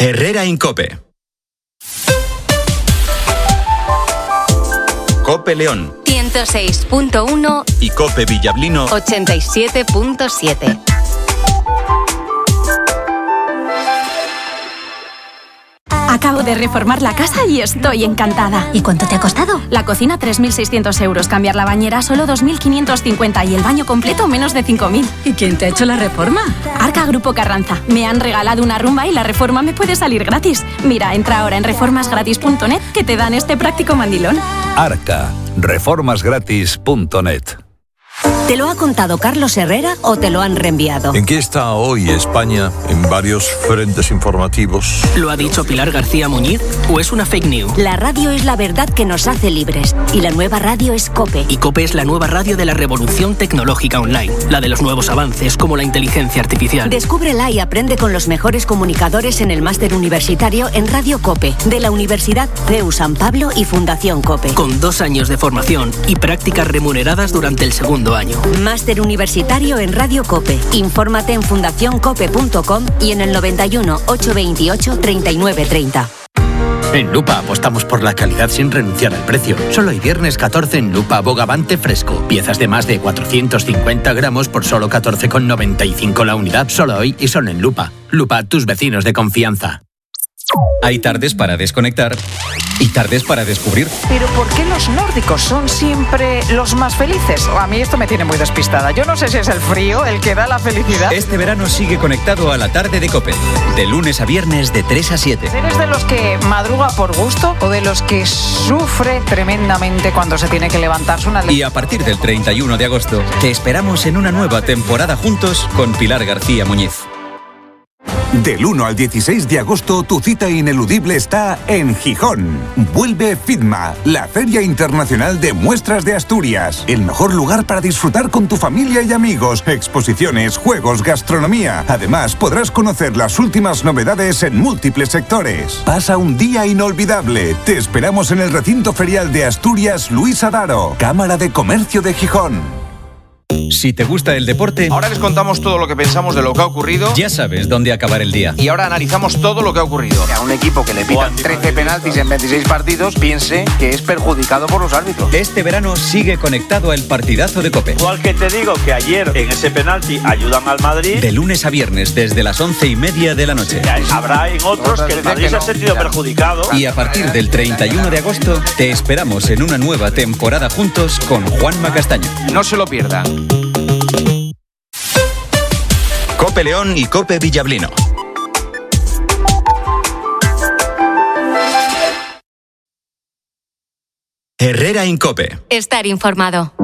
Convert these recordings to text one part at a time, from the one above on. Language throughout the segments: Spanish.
Herrera Incope. Cope León 106.1 y Cope Villablino 87.7. Acabo de reformar la casa y estoy encantada. ¿Y cuánto te ha costado? La cocina 3.600 euros, cambiar la bañera solo 2.550 y el baño completo menos de 5.000. ¿Y quién te ha hecho la reforma? Arca Grupo Carranza. Me han regalado una rumba y la reforma me puede salir gratis. Mira, entra ahora en reformasgratis.net que te dan este práctico mandilón. Arca, reformasgratis.net. ¿Te lo ha contado Carlos Herrera o te lo han reenviado? ¿En qué está hoy España en varios frentes informativos? ¿Lo ha dicho Pilar García Muñiz o es una fake news? La radio es la verdad que nos hace libres y la nueva radio es COPE. Y COPE es la nueva radio de la revolución tecnológica online, la de los nuevos avances como la inteligencia artificial. Descúbrela y aprende con los mejores comunicadores en el máster universitario en Radio COPE de la Universidad CEU San Pablo y Fundación COPE. Con 2 años de formación y prácticas remuneradas durante el segundo año. Máster universitario en Radio COPE. Infórmate en fundacioncope.com y en el 91 828 3930. En Lupa apostamos por la calidad sin renunciar al precio. Solo el viernes 14 en Lupa Bogavante fresco. Piezas de más de 450 gramos por solo 14,95 la unidad. Solo hoy y solo en Lupa. Lupa, tus vecinos de confianza. Hay tardes para desconectar y tardes para descubrir. Pero ¿por qué los nórdicos son siempre los más felices? A mí esto me tiene muy despistada. Yo no sé si es el frío el que da la felicidad. Este verano sigue conectado a la tarde de COPE. De lunes a viernes de 3 a 7. ¿Eres de los que madruga por gusto o de los que sufre tremendamente cuando se tiene que levantarse una... Y a partir del 31 de agosto te esperamos en una nueva temporada juntos con Pilar García Muñiz. Del 1 al 16 de agosto, tu cita ineludible está en Gijón. Vuelve FITMA, la Feria Internacional de Muestras de Asturias. El mejor lugar para disfrutar con tu familia y amigos. Exposiciones, juegos, gastronomía. Además, podrás conocer las últimas novedades en múltiples sectores. Pasa un día inolvidable. Te esperamos en el recinto ferial de Asturias Luis Adaro, Cámara de Comercio de Gijón. Si te gusta el deporte, ahora les contamos todo lo que pensamos de lo que ha ocurrido. Ya sabes dónde acabar el día. Y ahora analizamos todo lo que ha ocurrido. A un equipo que le pitan 13 penaltis en 26 partidos, piense que es perjudicado por los árbitros. Este verano sigue conectado al partidazo de COPE. Igual que te digo que ayer en ese penalti ayudan al Madrid. De lunes a viernes desde las 11:30 de la noche. Habrá en otros que el Madrid se ha sentido perjudicado. Y a partir del 31 de agosto te esperamos en una nueva temporada juntos con Juanma Castaño. No se lo pierdan. Cope León y Cope Villablino. Herrera Incope. Estar informado.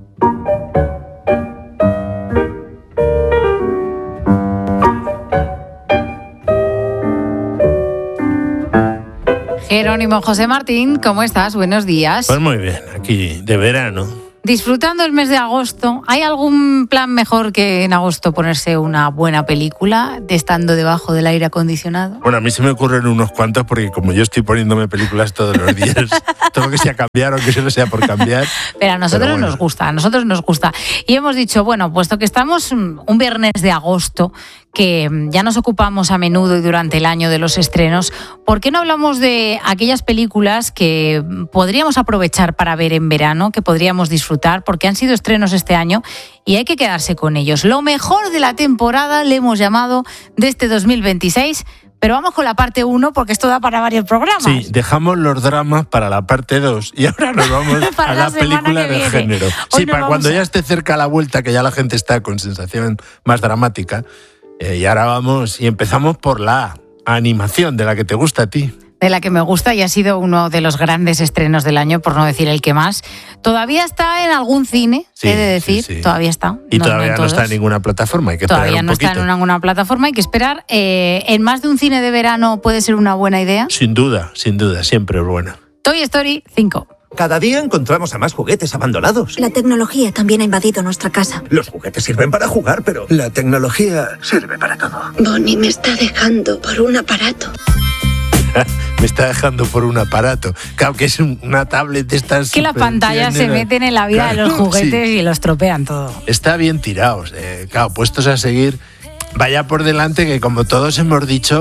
Jerónimo José Martín, ¿cómo estás? Buenos días. Pues muy bien, aquí de verano. Disfrutando el mes de agosto, ¿hay algún plan mejor que en agosto ponerse una buena película estando debajo del aire acondicionado? Bueno, a mí se me ocurren unos cuantos porque como yo estoy poniéndome películas todos los días, todo lo que sea cambiar o que solo sea por cambiar. Pero a nosotros nos gusta. Y hemos dicho, bueno, puesto que estamos un viernes de agosto, que ya nos ocupamos a menudo y durante el año de los estrenos, ¿por qué no hablamos de aquellas películas que podríamos aprovechar para ver en verano, que podríamos disfrutar, porque han sido estrenos este año y hay que quedarse con ellos? Lo mejor de la temporada le hemos llamado de este 2026, pero vamos con la parte 1 porque esto da para varios programas. Sí, dejamos los dramas para la parte 2 y ahora nos vamos a la película de género. Sí, para cuando ya esté cerca la vuelta, que ya la gente está con sensación más dramática. Y ahora vamos y empezamos por la animación de la que te gusta a ti. De la que me gusta y ha sido uno de los grandes estrenos del año, por no decir el que más. Todavía está en algún cine, he de decir, sí. Todavía está. Y todavía no está en ninguna plataforma, hay que esperar un poquito. Todavía no está en ninguna plataforma, hay que esperar. ¿En más de un cine de verano puede ser una buena idea? Sin duda, siempre es buena. Toy Story 5. Cada día encontramos a más juguetes abandonados. La tecnología también ha invadido nuestra casa. Los juguetes sirven para jugar, pero la tecnología sirve para todo. Bonnie me está dejando por un aparato. Me está dejando por un aparato. Claro que es una tablet de estas. Que las pantallas se meten en la vida de los juguetes y los tropean todo. Está bien tirados. Claro, puestos a seguir. Vaya por delante que, como todos hemos dicho,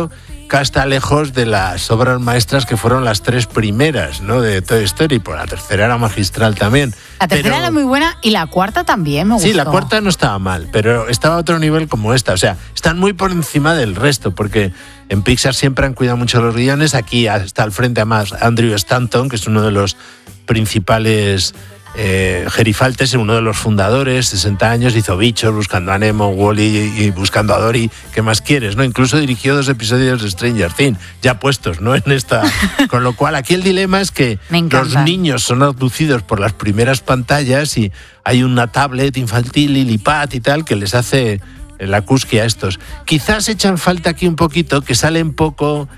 nunca está lejos de las obras maestras que fueron las 3 primeras, ¿no? De Toy Story, pues la tercera era magistral también. La tercera era muy buena y la cuarta también me gustó. Sí, la cuarta no estaba mal, pero estaba a otro nivel como esta. O sea, están muy por encima del resto, porque en Pixar siempre han cuidado mucho los guiones. Aquí está al frente además Andrew Stanton, que es uno de los principales gerifaltes, uno de los fundadores, 60 años, hizo Bichos, Buscando a Nemo, Wall-E y Buscando a Dory. ¿Qué más quieres? ¿No? Incluso dirigió 2 episodios de Stranger Things, ya puestos, ¿no? En esta. Con lo cual, aquí el dilema es que los niños son abducidos por las primeras pantallas y hay una tablet infantil, Lillipad y tal, que les hace la cusquia a estos. Quizás echan falta aquí un poquito que salen poco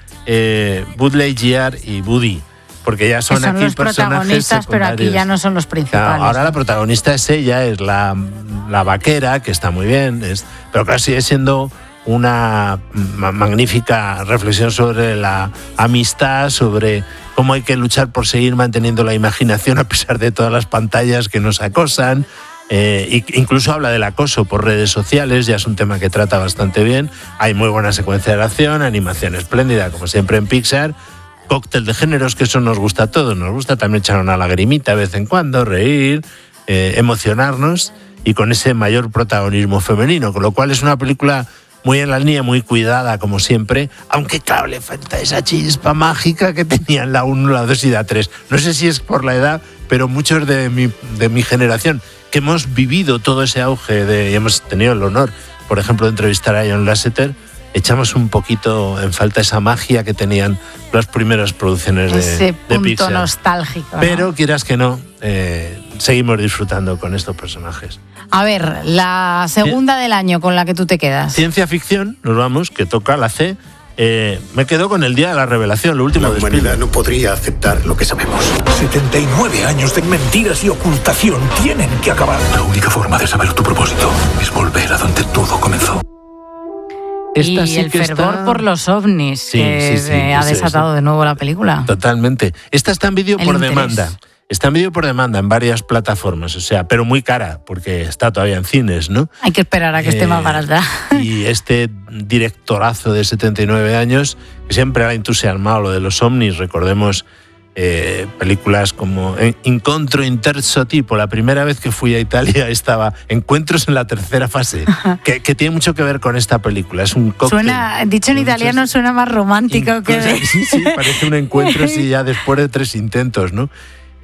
Buzz Lightyear y Woody, porque ya son aquí los protagonistas, pero aquí ya no son los principales. Claro, ahora la protagonista es ella, es la vaquera, que está muy bien, pero claro, sigue siendo una magnífica reflexión sobre la amistad, sobre cómo hay que luchar por seguir manteniendo la imaginación a pesar de todas las pantallas que nos acosan. Incluso habla del acoso por redes sociales, ya es un tema que trata bastante bien. Hay muy buena secuencia de acción, animación espléndida, como siempre en Pixar. Cóctel de géneros, que eso nos gusta a todos. Nos gusta también echar una lagrimita de vez en cuando, reír, emocionarnos, y con ese mayor protagonismo femenino, con lo cual es una película muy en la línea, muy cuidada, como siempre, aunque claro, le falta esa chispa mágica que tenían la 1, la 2 y la 3. No sé si es por la edad, pero muchos de mi generación, que hemos vivido todo ese auge y hemos tenido el honor, por ejemplo, de entrevistar a John Lasseter, echamos un poquito en falta esa magia que tenían las primeras producciones de Pixar. Ese punto nostálgico, ¿no? Pero quieras que no, seguimos disfrutando con estos personajes. A ver, la segunda del año con la que tú te quedas. Ciencia ficción, nos vamos, que toca la C. Me quedo con El Día de la Revelación, lo último de Spielberg. La humanidad no podría aceptar lo que sabemos. 79 años de mentiras y ocultación tienen que acabar. La única forma de saber tu propósito es volver a donde todo comenzó. Esta y el fervor por los ovnis, que ha desatado de nuevo la película. Totalmente. Esta está en vídeo por demanda. Está en vídeo por demanda en varias plataformas, o sea, pero muy cara, porque está todavía en cines, ¿no? Hay que esperar a que esté más barata. Y este directorazo de 79 años, que siempre ha entusiasmado lo de los ovnis, recordemos películas como Incontro in terzo tipo. La primera vez que fui a Italia estaba Encuentros en la tercera fase, que tiene mucho que ver con esta película. Es un cóctel. Dicho en italiano suena más romántico que... Sí, parece un encuentro así ya después de 3 intentos, ¿no?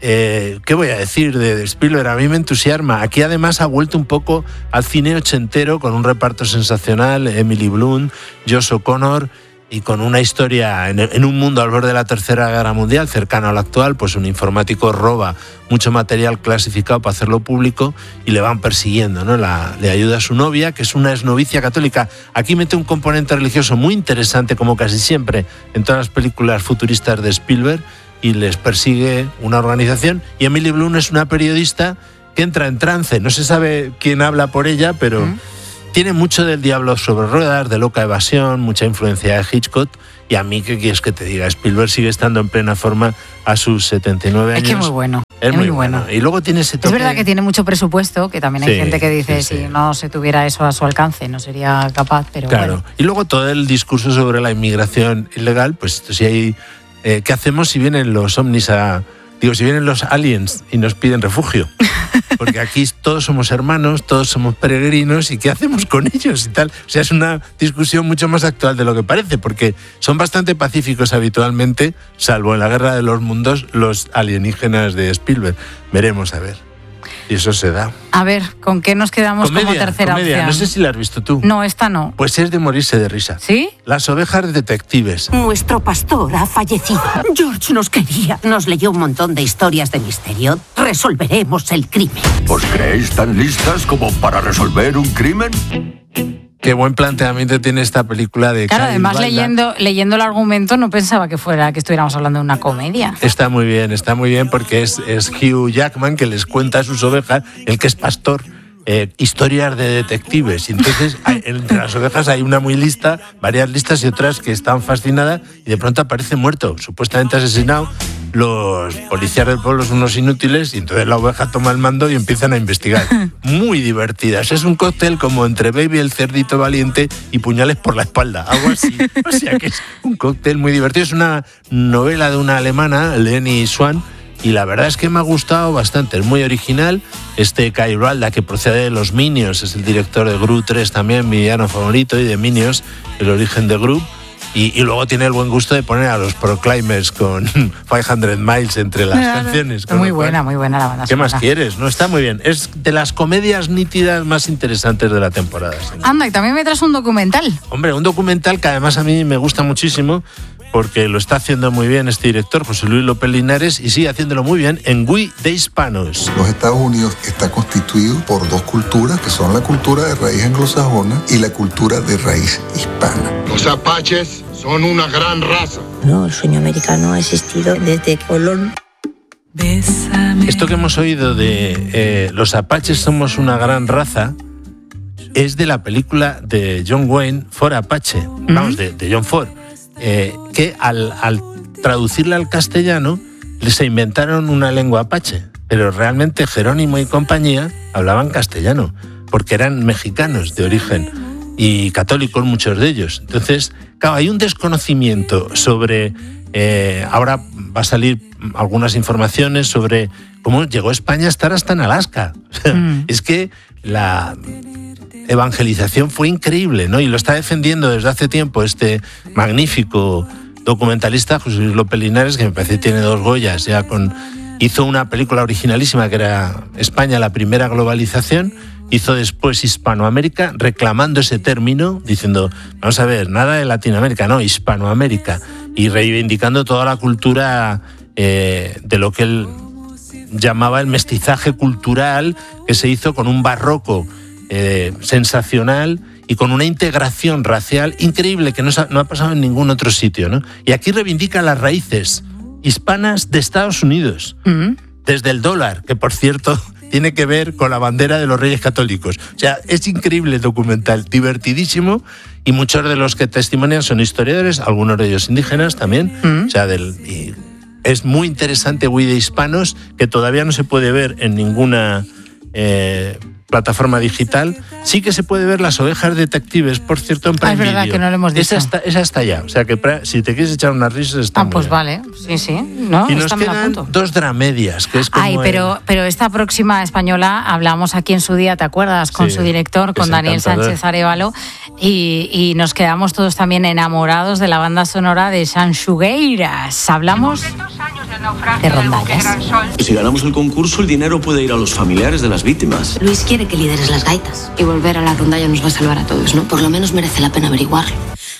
¿Qué voy a decir de Spielberg? A mí me entusiasma. Aquí además ha vuelto un poco al cine ochentero, con un reparto sensacional, Emily Blunt, Josh O'Connor, y con una historia en un mundo al borde de la Tercera Guerra Mundial, cercano al actual. Pues un informático roba mucho material clasificado para hacerlo público y le van persiguiendo, ¿no? Le ayuda a su novia, que es una exnovicia católica. Aquí mete un componente religioso muy interesante, como casi siempre en todas las películas futuristas de Spielberg, y les persigue una organización. Y Emily Blunt es una periodista que entra en trance. No se sabe quién habla por ella, pero... Tiene mucho del Diablo sobre ruedas, de Loca Evasión, mucha influencia de Hitchcock. Y a mí, ¿qué quieres que te diga? Spielberg sigue estando en plena forma a sus 79 años. Es que es muy bueno. Es muy bueno. Y luego tiene ese toque... Es verdad que tiene mucho presupuesto, que también hay gente que dice si no se tuviera eso a su alcance no sería capaz, pero claro. Bueno. Y luego todo el discurso sobre la inmigración ilegal, pues si hay... ¿qué hacemos si vienen los ovnis si vienen los aliens y nos piden refugio? Porque aquí todos somos hermanos, todos somos peregrinos, ¿y qué hacemos con ellos y tal? O sea, es una discusión mucho más actual de lo que parece, porque son bastante pacíficos habitualmente, salvo en la Guerra de los Mundos, los alienígenas de Spielberg. Veremos a ver. Y eso se da. A ver, ¿con qué nos quedamos como tercera opción? No sé si la has visto tú. No, esta no. Pues es de morirse de risa. ¿Sí? Las ovejas detectives. Nuestro pastor ha fallecido. George nos quería. Nos leyó un montón de historias de misterio. Resolveremos el crimen. ¿Os creéis tan listas como para resolver un crimen? Qué buen planteamiento tiene esta película de Claro, Kyle además Banda. leyendo el argumento no pensaba que estuviéramos hablando de una comedia. Está muy bien porque es Hugh Jackman que les cuenta a sus ovejas, el que es pastor, historias de detectives. Y entonces entre las ovejas hay una muy lista, varias listas y otras que están fascinadas, y de pronto aparece muerto, supuestamente asesinado. los policías del pueblo son unos inútiles y entonces la oveja toma el mando y empiezan a investigar. Muy divertidas. Es un cóctel como entre Baby el cerdito valiente y Puñales por la espalda, algo así. O sea que es un cóctel muy divertido. Es una novela de una alemana, Leni Swan, y la verdad es que me ha gustado bastante. Es muy original. Kai Ralda, que procede de los Minions, es el director de Gru 3 también, mi villano favorito, y de Minions, el origen de Gru. Y luego tiene el buen gusto de poner a los Proclaimers con 500 Miles entre las canciones. Muy buena la banda. ¿Qué más quieres? No, está muy bien. Es de las comedias nítidas más interesantes de la temporada. Anda, y también me traes un documental. Hombre, un documental que además a mí me gusta muchísimo porque lo está haciendo muy bien este director, José Luis López Linares, y sigue haciéndolo muy bien en We de Hispanos. Los Estados Unidos está constituido por dos culturas, que son la cultura de raíz anglosajona y la cultura de raíz hispana. Los apaches son una gran raza. No, el sueño americano ha existido desde Colón. Esto que hemos oído de los apaches somos una gran raza es de la película de John Wayne, Fort Apache, de John Ford, que al traducirla al castellano se inventaron una lengua apache, pero realmente Jerónimo y compañía hablaban castellano, porque eran mexicanos de origen y católicos muchos de ellos. Entonces, claro, hay un desconocimiento sobre... ahora va a salir algunas informaciones sobre cómo llegó España a estar hasta en Alaska. Es que la evangelización fue increíble, ¿no? Y lo está defendiendo desde hace tiempo este magnífico documentalista, José Luis López Linares, que me parece que tiene 2 Goyas, hizo una película originalísima que era España, la primera globalización. Hizo después Hispanoamérica, reclamando ese término, diciendo, vamos a ver, nada de Latinoamérica, no, Hispanoamérica, y reivindicando toda la cultura de lo que él llamaba el mestizaje cultural, que se hizo con un barroco sensacional y con una integración racial increíble que no ha pasado en ningún otro sitio, ¿no? Y aquí reivindica las raíces hispanas de Estados Unidos, desde el dólar, que por cierto tiene que ver con la bandera de los Reyes Católicos. O sea, es increíble el documental, divertidísimo, y muchos de los que testimonian son historiadores, algunos de ellos indígenas también. O sea, y es muy interesante We de Hispanos, que todavía no se puede ver en ninguna plataforma digital. Sí que se puede ver Las Ovejas Detectives, por cierto, en Prime Video. Es verdad que no lo hemos dicho. Esa está ya. O sea, que si te quieres echar unas risas, está muy pues bien. Vale. Sí. No, y nos quedan 2 dramedias, que es como... pero esta próxima española hablamos aquí en su día, ¿te acuerdas? Con su director, con Daniel Sánchez Arévalo, y nos quedamos todos también enamorados de la banda sonora de Sanxugueiras. Hablamos de rondallas. Si ganamos el concurso, el dinero puede ir a los familiares de las víctimas. Luis quiere que lideres las gaitas. Y volver a la rondalla nos va a salvar a todos, ¿no? Por lo menos merece la pena averiguarlo.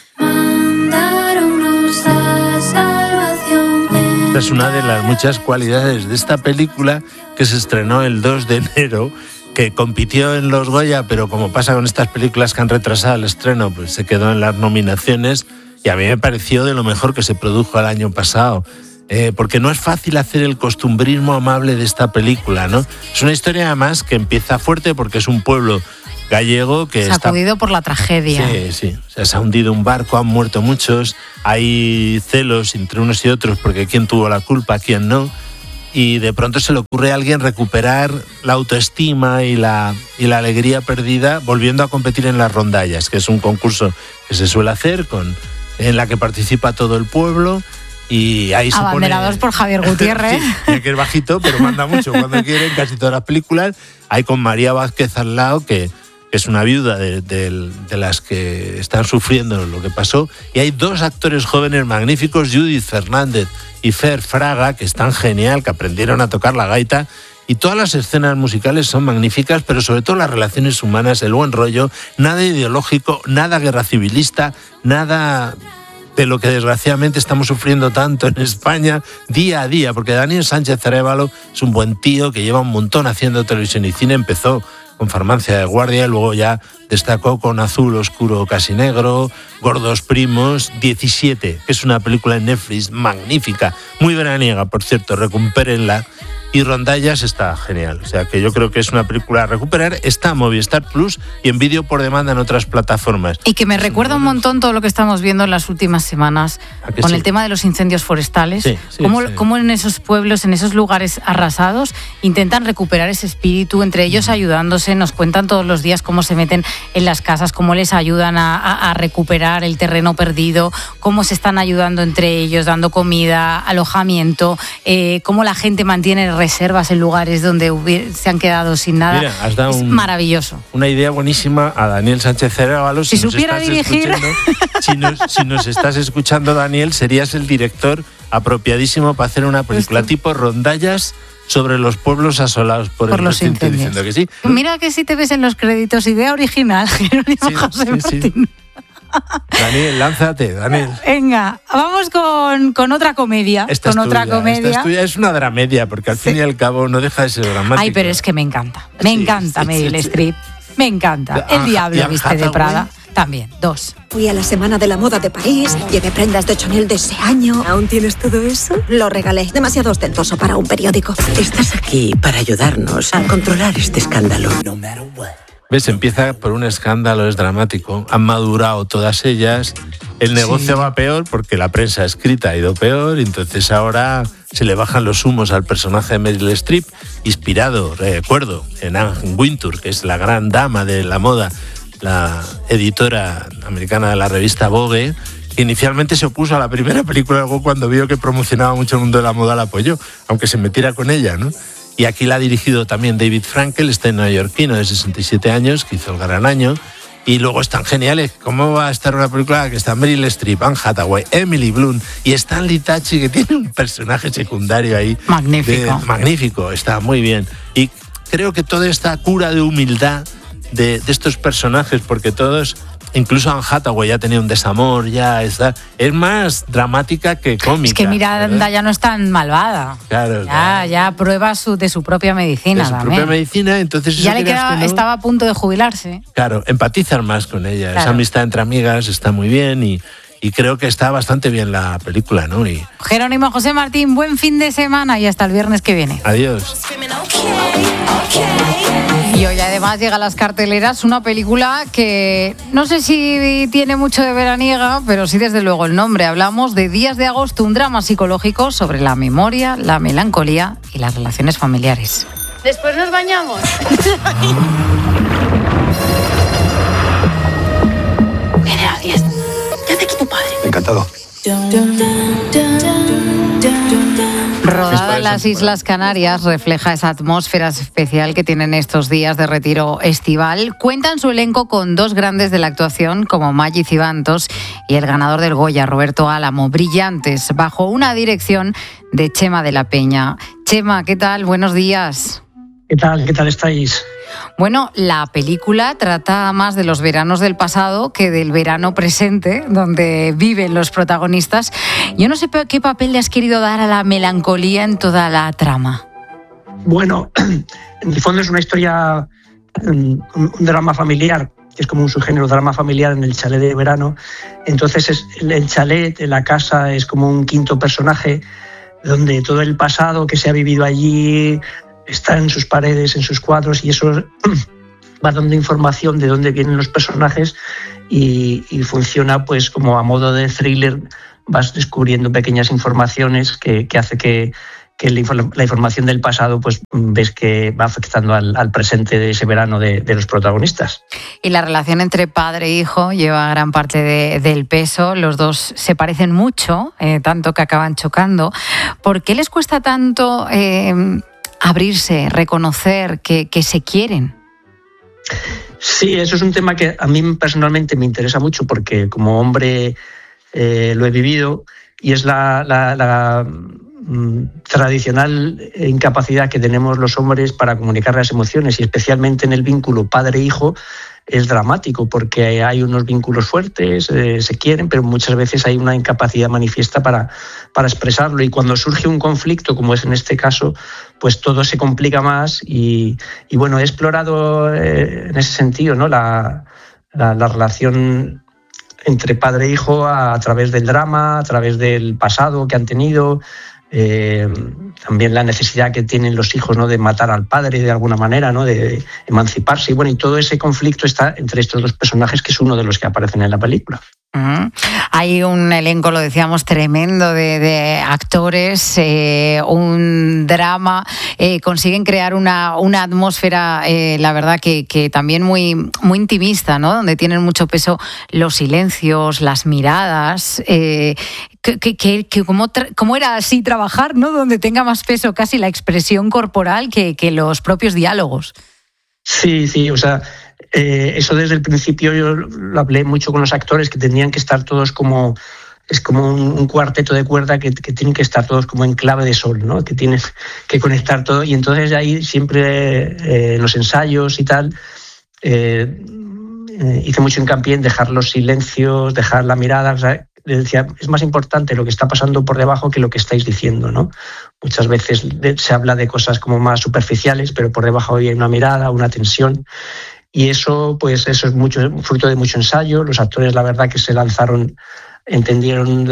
Esta es una de las muchas cualidades de esta película, que se estrenó el 2 de enero, que compitió en los Goya, pero como pasa con estas películas que han retrasado el estreno, pues se quedó en las nominaciones, y a mí me pareció de lo mejor que se produjo el año pasado. Porque no es fácil hacer el costumbrismo amable de esta película, ¿no? Es una historia además que empieza fuerte porque es un pueblo gallego que sacudido por la tragedia. Sí. O sea, se ha hundido un barco, han muerto muchos, hay celos entre unos y otros porque quién tuvo la culpa, quién no, y de pronto se le ocurre a alguien recuperar la autoestima y la alegría perdida volviendo a competir en las rondallas, que es un concurso que se suele hacer en la que participa todo el pueblo. Y ahí se abanderados por Javier Gutiérrez. Sí, que es bajito, pero manda mucho cuando quiere, en casi todas las películas. Hay con María Vázquez al lado, que es una viuda de las que están sufriendo lo que pasó. Y hay 2 actores jóvenes magníficos, Judith Fernández y Fer Fraga, que están genial, que aprendieron a tocar la gaita. Y todas las escenas musicales son magníficas, pero sobre todo las relaciones humanas, el buen rollo, nada ideológico, nada guerra civilista, nada de lo que desgraciadamente estamos sufriendo tanto en España día a día, porque Daniel Sánchez Arévalo es un buen tío que lleva un montón haciendo televisión y cine. Empezó con Farmacia de Guardia y luego ya destacó con Azul Oscuro Casi Negro, Gordos Primos, 17, que es una película en Netflix magnífica, muy veraniega, por cierto, recupérenla, Y Rondallas está genial. O sea que yo creo que es una película a recuperar. Está en Movistar Plus y en vídeo por demanda en otras plataformas. Y que me recuerda un montón todo lo que estamos viendo en las últimas semanas con el tema de los incendios forestales. Cómo en esos pueblos, en esos lugares arrasados, intentan recuperar ese espíritu, entre ellos ayudándose. Nos cuentan todos los días cómo se meten en las casas, cómo les ayudan a recuperar el terreno perdido, cómo se están ayudando entre ellos, dando comida, alojamiento, cómo la gente mantiene reservas en lugares donde se han quedado sin nada. Mira, has dado maravilloso. Una idea buenísima a Daniel Sánchez Arévalos. Si supiera dirigir. Si nos estás escuchando, Daniel, serías el director apropiadísimo para hacer una película tipo Rondallas sobre los pueblos asolados por los incendios. Diciendo que sí. Mira que si te ves en los créditos, idea original, Jerónimo José Martín. Daniel, lánzate, Daniel. Venga, vamos con otra comedia. Esta es tuya, es una dramedia, porque al fin y al cabo no deja de ser dramática. Ay, pero es que me encanta. Me encanta Meryl Streep. Me encanta. El diablo viste de Prada. También, 2. Fui a la Semana de la Moda de París, llevé prendas de Chanel de ese año. ¿Aún tienes todo eso? Lo regalé, demasiado ostentoso para un periódico. Estás aquí para ayudarnos a controlar este escándalo. ¿Ves? Empieza por un escándalo, es dramático. Han madurado todas ellas. El negocio va peor porque la prensa escrita ha ido peor. Entonces ahora se le bajan los humos al personaje de Meryl Streep, inspirado, recuerdo, en Anne Wintour, que es la gran dama de la moda, la editora americana de la revista Vogue, que inicialmente se opuso a la primera película, luego cuando vio que promocionaba mucho el mundo de la moda la apoyó, aunque se metiera con ella, ¿no? Y aquí la ha dirigido también David Frankel, este neoyorquino de 67 años, que hizo El Gran Año. Y luego están geniales. ¿Cómo va a estar una película que está Meryl Streep, Anne Hathaway, Emily Blunt y Stanley Tucci, que tiene un personaje secundario ahí? Magnífico. Magnífico, está muy bien. Y creo que toda esta cura de humildad de estos personajes, porque todos... Incluso Anne Hathaway ya tenía un desamor, ya está. Es más dramática que cómica. Es que Miranda ya no es tan malvada. Claro. Ya prueba de su propia medicina. De su propia medicina, entonces... Ya estaba a punto de jubilarse. Claro, empatizar más con ella. Claro. Esa amistad entre amigas está muy bien y creo que está bastante bien la película, ¿no? Jerónimo José Martín, buen fin de semana y hasta el viernes que viene. Adiós. Y hoy además llega a las carteleras una película que no sé si tiene mucho de veraniega, pero sí desde luego el nombre. Hablamos de Días de Agosto, un drama psicológico sobre la memoria, la melancolía y las relaciones familiares. Después nos bañamos. General Díaz, ¿qué hace aquí tu padre? Encantado. Rodada en las Islas Canarias, refleja esa atmósfera especial que tienen estos días de retiro estival. Cuentan su elenco con dos grandes de la actuación, como Maggi Cibantos y el ganador del Goya, Roberto Álamo, brillantes, bajo una dirección de Chema de la Peña. Chema, ¿qué tal? Buenos días. ¿Qué tal estáis? Bueno, la película trata más de los veranos del pasado que del verano presente, donde viven los protagonistas. Yo no sé qué papel le has querido dar a la melancolía en toda la trama. Bueno, en el fondo es una historia, un drama familiar, que es como un subgénero drama familiar en el chalet de verano. Entonces el chalet, la casa, es como un quinto personaje, donde todo el pasado que se ha vivido allí está en sus paredes, en sus cuadros, y eso va dando información de dónde vienen los personajes y funciona pues como a modo de thriller. Vas descubriendo pequeñas informaciones que hace que la información del pasado pues ves que va afectando al presente de ese verano de los protagonistas. Y la relación entre padre e hijo lleva gran parte del peso. Los dos se parecen mucho, tanto que acaban chocando. ¿Por qué les cuesta tanto abrirse, reconocer que se quieren? Sí, eso es un tema que a mí personalmente me interesa mucho porque como hombre lo he vivido, y es la tradicional incapacidad que tenemos los hombres para comunicar las emociones, y especialmente en el vínculo padre-hijo es dramático porque hay unos vínculos fuertes, se quieren, pero muchas veces hay una incapacidad manifiesta para expresarlo, y cuando surge un conflicto, como es en este caso, pues todo se complica más y bueno, he explorado en ese sentido, ¿no? la relación entre padre e hijo a través del drama, a través del pasado que han tenido, también la necesidad que tienen los hijos, ¿no?, de matar al padre de alguna manera, ¿no?, de emanciparse. Y bueno, y todo ese conflicto está entre estos dos personajes, que es uno de los que aparecen en la película. Hay un elenco, lo decíamos, tremendo de actores, un drama, consiguen crear una atmósfera, la verdad que también muy, muy intimista, ¿no?, donde tienen mucho peso los silencios, las miradas. ¿Cómo era así trabajar, ¿no?, donde tenga más peso casi la expresión corporal que los propios diálogos? Sí, o sea, eso desde el principio yo lo hablé mucho con los actores, que tenían que estar todos como... Es como un cuarteto de cuerda que tienen que estar todos como en clave de sol, ¿no?, que tienes que conectar todo. Y entonces ahí siempre en los ensayos y tal hice mucho hincapié en dejar los silencios, dejar la mirada. O sea, les decía, es más importante lo que está pasando por debajo que lo que estáis diciendo, ¿no? Muchas veces se habla de cosas como más superficiales, pero por debajo hay una mirada, una tensión. Y eso es mucho fruto de mucho ensayo. Los actores, la verdad, que se lanzaron, entendieron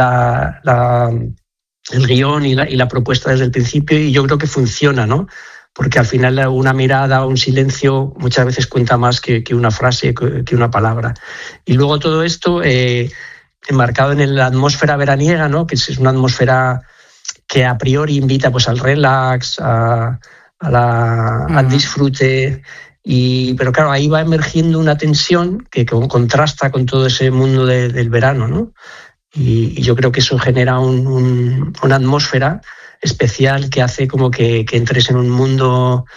el guión y la propuesta desde el principio, y yo creo que funciona, ¿no? Porque al final una mirada o un silencio muchas veces cuenta más que una frase, que una palabra. Y luego todo esto enmarcado en la atmósfera veraniega, ¿no?, que es una atmósfera que a priori invita pues al relax, al disfrute. Pero claro, ahí va emergiendo una tensión que contrasta con todo ese mundo del verano, ¿no? Y yo creo que eso genera una atmósfera especial que hace como que entres en un mundo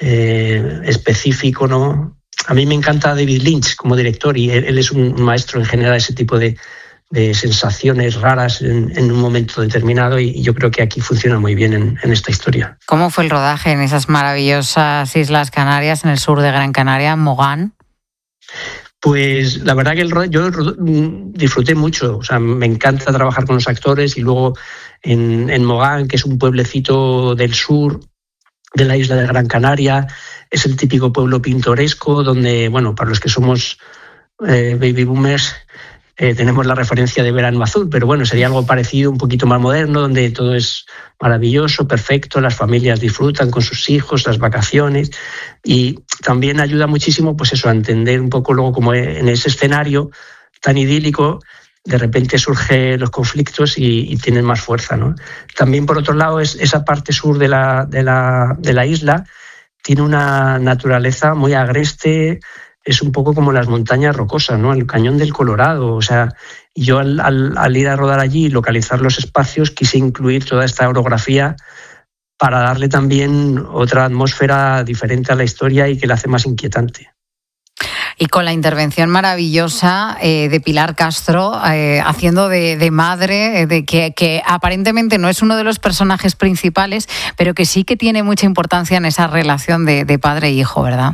específico, ¿no? A mí me encanta David Lynch como director, y él es un maestro en generar ese tipo de sensaciones raras en un momento determinado, y yo creo que aquí funciona muy bien en esta historia. ¿Cómo fue el rodaje en esas maravillosas Islas Canarias, en el sur de Gran Canaria, en Mogán? Pues la verdad que yo disfruté mucho. O sea, me encanta trabajar con los actores, y luego en Mogán, que es un pueblecito del sur de la isla de Gran Canaria, es el típico pueblo pintoresco donde, bueno, para los que somos baby boomers, tenemos la referencia de Verano Azul, pero bueno, sería algo parecido, un poquito más moderno, donde todo es maravilloso, perfecto, las familias disfrutan con sus hijos, las vacaciones, y también ayuda muchísimo, pues eso, a entender un poco luego como en ese escenario tan idílico, de repente surgen los conflictos y tienen más fuerza, ¿no? También, por otro lado, esa parte sur de la isla tiene una naturaleza muy agreste. Es un poco como las montañas rocosas, ¿no?, el Cañón del Colorado. O sea, yo al ir a rodar allí y localizar los espacios, quise incluir toda esta orografía para darle también otra atmósfera diferente a la historia y que la hace más inquietante. Y con la intervención maravillosa de Pilar Castro, haciendo de madre, que aparentemente no es uno de los personajes principales, pero que sí que tiene mucha importancia en esa relación de padre e hijo, ¿verdad?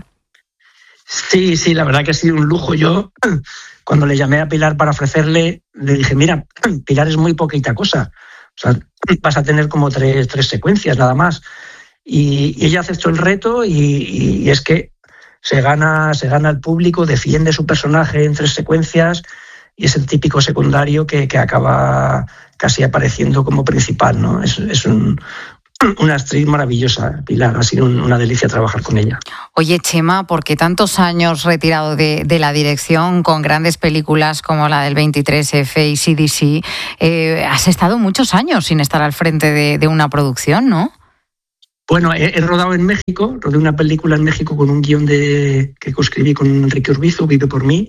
Sí, la verdad que ha sido un lujo. Yo, cuando le llamé a Pilar para ofrecerle, le dije, mira, Pilar, es muy poquita cosa. O sea, vas a tener como tres secuencias nada más. Y ella aceptó el reto, y es que se gana al público, defiende su personaje en 3 secuencias, y es el típico secundario que acaba casi apareciendo como principal, ¿no? Es una actriz maravillosa, Pilar. Ha sido una delicia trabajar con ella. Oye, Chema, ¿por qué tantos años retirado de la dirección, con grandes películas como la del 23F y CDC? Has estado muchos años sin estar al frente de una producción, ¿no? Bueno, he rodado en México, rodé una película en México con un guión que coescribí con Enrique Urbizu, Vive por mí.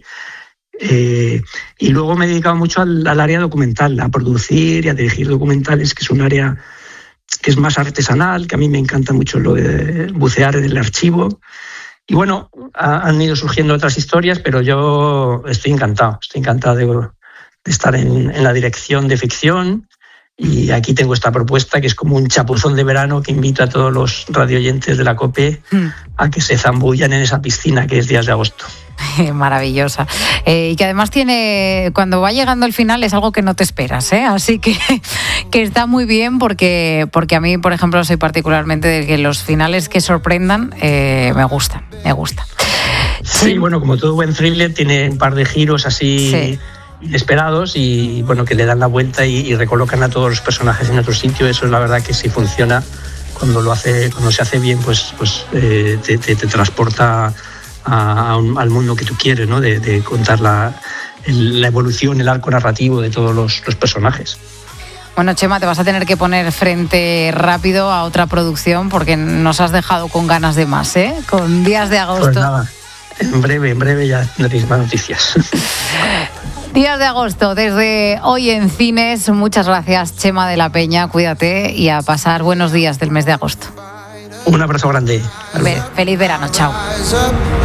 Y luego me he dedicado mucho al área documental, a producir y a dirigir documentales, que es un área que es más artesanal, que a mí me encanta mucho lo de bucear en el archivo. Y bueno, han ido surgiendo otras historias, pero yo estoy encantado de estar en la dirección de ficción. Y aquí tengo esta propuesta, que es como un chapuzón de verano, que invito a todos los radioyentes de la COPE a que se zambullan en esa piscina que es Días de Agosto. Maravillosa. Y que además tiene, cuando va llegando el final, es algo que no te esperas, ¿eh? Así que está muy bien, porque a mí, por ejemplo, soy particularmente de que los finales que sorprendan me gusta. Sí, bueno, como todo buen thriller, tiene un par de giros así inesperados y bueno, que le dan la vuelta y recolocan a todos los personajes en otro sitio. Eso es la verdad que sí funciona. Cuando se hace bien, pues te transporta al mundo que tú quieres, ¿no? De contar la evolución, el arco narrativo de todos los personajes. Bueno, Chema, te vas a tener que poner frente rápido a otra producción porque nos has dejado con ganas de más, ¿eh? Con Días de Agosto. Pues nada, en breve ya tendréis más noticias. Días de Agosto, desde hoy en cines. Muchas gracias, Chema de la Peña. Cuídate y a pasar buenos días del mes de agosto. Un abrazo grande. Feliz verano, chao.